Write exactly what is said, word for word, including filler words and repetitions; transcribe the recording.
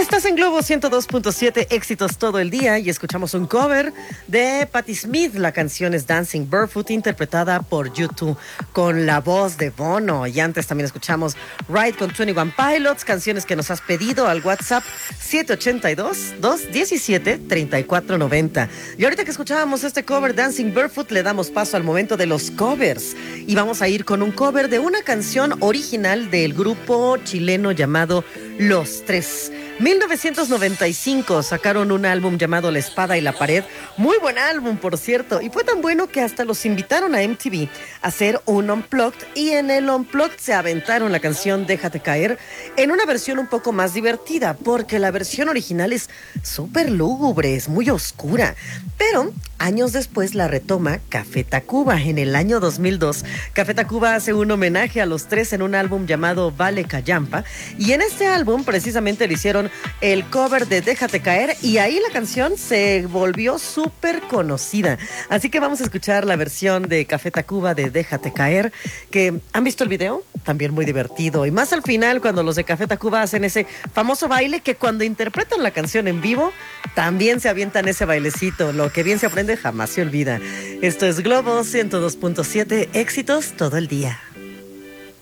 Estás en Globo ciento dos punto siete, éxitos todo el día, y escuchamos un cover de Patti Smith. La canción es Dancing Barefoot, interpretada por U dos con la voz de Bono. Y antes también escuchamos Ride con veintiuno Pilots, canciones que nos has pedido al WhatsApp siete ocho dos, dos uno siete, tres cuatro nueve cero. Y ahorita que escuchábamos este cover Dancing Barefoot, le damos paso al momento de los covers. Y vamos a ir con un cover de una canción original del grupo chileno llamado Los Tres. mil novecientos noventa y cinco sacaron un álbum llamado La Espada y la Pared. Muy buen álbum, por cierto. Y fue tan bueno que hasta los invitaron a M T V a hacer un Unplugged. Y en el Unplugged se aventaron la canción Déjate Caer en una versión un poco más divertida, porque la versión original es súper lúgubre, es muy oscura. Pero años después la retoma Café Tacuba en el año dos mil dos. Café Tacuba hace un homenaje a Los Tres en un álbum llamado Vale Callampa. Y en este álbum precisamente le hicieron el cover de Déjate Caer, y ahí la canción se volvió súper conocida. Así que vamos a escuchar la versión de Café Tacuba de Déjate Caer, que ¿han visto el video? También muy divertido, y más al final cuando los de Café Tacuba hacen ese famoso baile que cuando interpretan la canción en vivo también se avientan ese bailecito. Lo que bien se aprende jamás se olvida. Esto es Globo ciento dos punto siete, éxitos todo el día.